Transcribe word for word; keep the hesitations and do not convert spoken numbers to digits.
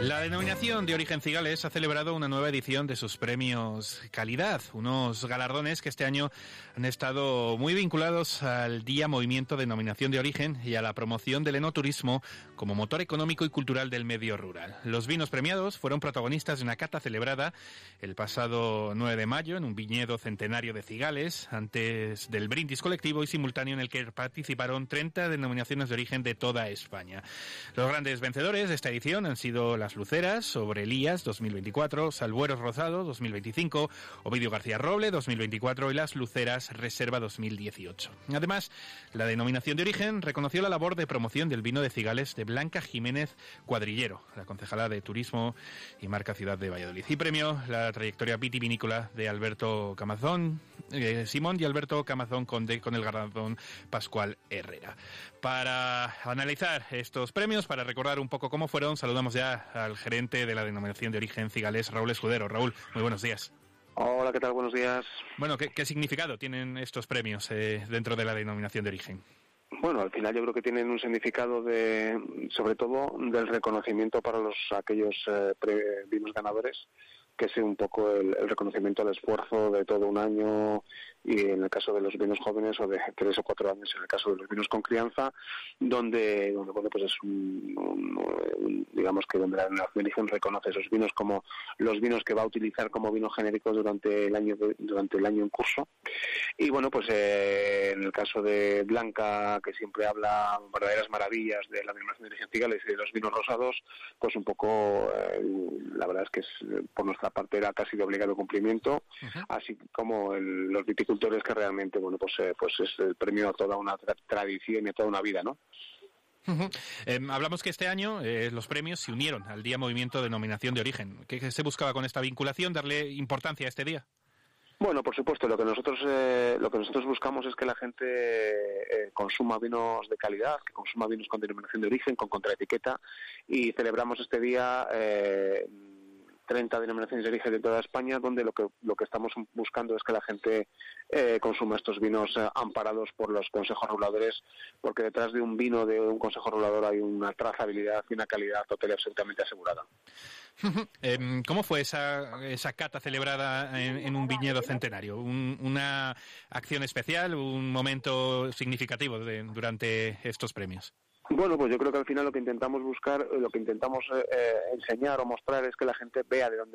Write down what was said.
La denominación de origen Cigales ha celebrado una nueva edición de sus premios Calidad, unos galardones que este año han estado muy vinculados al Día Movimiento Denominación de Origen y a la promoción del enoturismo como motor económico y cultural del medio rural. Los vinos premiados fueron protagonistas de una cata celebrada el pasado nueve de mayo en un viñedo centenario de Cigales, antes del brindis colectivo y simultáneo en el que participaron treinta denominaciones de origen de toda España. Los grandes vencedores de esta edición han sido las Luceras, Sobre Elías dos mil veinticuatro, Salbueros Rosado dos mil veinticinco, Ovidio García Roble dos mil veinticuatro y las Luceras Reserva dos mil dieciocho. Además, la denominación de origen reconoció la labor de promoción del vino de Cigales de Blanca Jiménez Cuadrillero, la concejala de Turismo y Marca Ciudad de Valladolid, y premio la trayectoria vitivinícola de Alberto Camazón, eh, Simón y Alberto Camazón Conde con el galardón Pascual Herrera. Para analizar estos premios, para recordar un poco cómo fueron, saludamos ya al gerente de la denominación de origen Cigales, Raúl Escudero. Raúl, muy buenos días. Hola, ¿qué tal? Buenos días. Bueno, ¿qué, qué significado tienen estos premios eh, dentro de la denominación de origen? Bueno, al final yo creo que tienen un significado de, sobre todo, del reconocimiento para los aquellos eh, pre, vinos ganadores, que es un poco el, el reconocimiento al esfuerzo de todo un año, y en el caso de los vinos jóvenes, o de tres o cuatro años en el caso de los vinos con crianza, donde, donde bueno, pues es un, un, un digamos que donde la denominación reconoce esos vinos como los vinos que va a utilizar como vino genérico durante el año durante el año en curso. Y bueno, pues eh, en el caso de Blanca, que siempre habla verdaderas maravillas de la denominación de origen Cigales y de los vinos rosados, pues un poco eh, la verdad es que es, por nuestra parte era casi de obligado cumplimiento, uh-huh. Así como el, los viticultores, que realmente bueno pues eh, pues es el premio a toda una tra- tradición y a toda una vida, ¿no? Uh-huh. Eh, hablamos que este año eh, los premios se unieron al Día Movimiento Denominación de Origen. ¿Qué, qué se buscaba con esta vinculación? ¿Darle importancia a este día? Bueno, por supuesto, lo que nosotros eh, lo que nosotros buscamos es que la gente eh, consuma vinos de calidad, que consuma vinos con denominación de origen, con contraetiqueta, y celebramos este día eh, treinta denominaciones de origen de toda España, donde lo que lo que estamos buscando es que la gente eh, consuma estos vinos eh, amparados por los consejos reguladores, porque detrás de un vino de un consejo regulador hay una trazabilidad y una calidad total y absolutamente asegurada. ¿Cómo fue esa esa cata celebrada en, en un viñedo centenario? Un, ¿Una acción especial, un momento significativo de, durante estos premios? Bueno, pues yo creo que al final lo que intentamos buscar, lo que intentamos eh, enseñar o mostrar es que la gente vea de dónde